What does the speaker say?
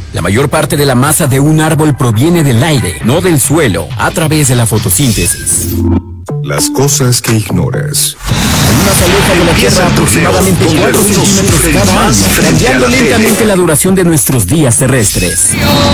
La mayor parte de la masa de un árbol proviene del aire, no del suelo, a través de la fotosíntesis. Las cosas que ignoras. La luna se aleja de la Tierra aproximadamente 4 centímetros cada año, cambiando lentamente la duración de nuestros días terrestres.